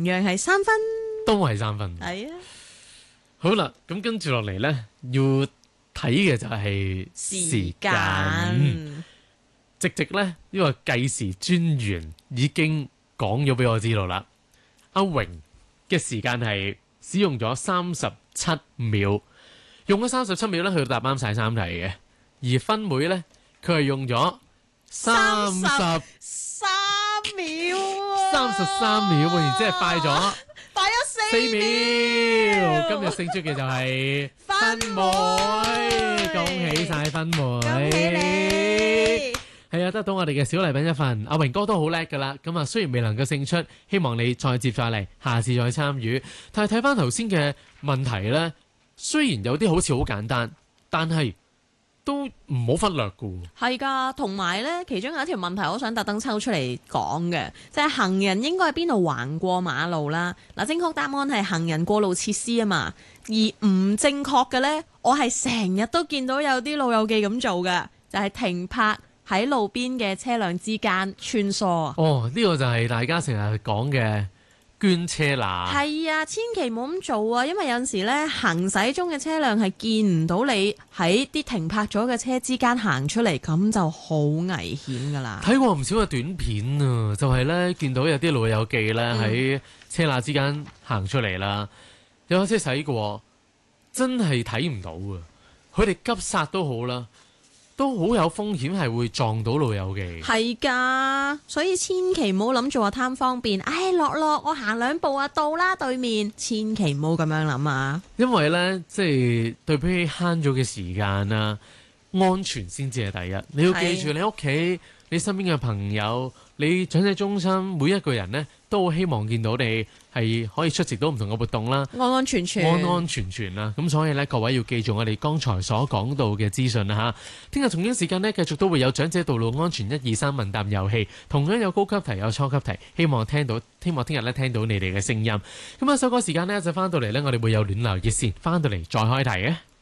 樣係3分， 都係3分。 係啊。 好啦，咁跟住落嚟呢，要睇嘅就係時間。直直呢，呢個計時專員已經講咗俾我知道啦。阿榮嘅時間係使用咗37秒，用咗37秒呢，佢答啱晒3題嘅。而分妹呢，佢係用咗33秒，33秒，然之後快咗4秒。今日勝出嘅就係分妹，恭喜晒分妹， 恭喜你！ 係啊，得到我哋嘅小禮品一份。阿榮哥都好叻噶啦，咁啊雖然未能夠勝出，希望你再接再厲，下次再參與。但係睇翻頭先嘅問題呢，雖然有啲好似好簡單，但係都唔好忽略噶。 係噶，同埋呢，其中有一條問題我想特登抽出嚟講嘅，就係行人應該喺邊度橫過馬路啦。嗱，正確答案係行人過路設施啊嘛，而唔正確嘅呢，我係成日都見到有啲老友記咁做嘅，就係停泊喺路邊嘅車輛之間穿梭。 哦，呢個就係大家成日講嘅捐車罅。 係啊，千祈唔好咁做啊，因為有陣時咧行駛中嘅車輛係見唔到你喺啲停泊咗嘅車之間行出嚟，咁就好危險噶啦。 睇過唔少嘅短片啊，就係咧見到有啲老友記咧喺車罅之間行出嚟啦，有車駛過，真係睇唔到啊！佢哋急剎都好啦，都好有風險係會撞到老友記。 係噶，所以千祈唔好諗住話貪方便，落我行2步啊到啦對面，千祈唔好咁樣諗啊！ 因為呢，即係對比起慳咗嘅時間啊，安全先至係第一。你要記住，你屋企、你身邊嘅朋友、你長者中心，每一個人呢，都好希望見到你係可以出席到唔同嘅活動啦， 安安全全， 安安全全啦。咁所以呢，各位要記住我哋剛才所講到嘅資訊啦嚇。聽日同樣時間呢，繼續都會有長者道路安全1、2、3問答遊戲，同樣有高級題有初級題，希望聽日呢聽到你哋嘅聲音。咁啊，首歌時間呢，就翻到嚟呢，我哋會有暖流熱線，翻到嚟再開題嘅。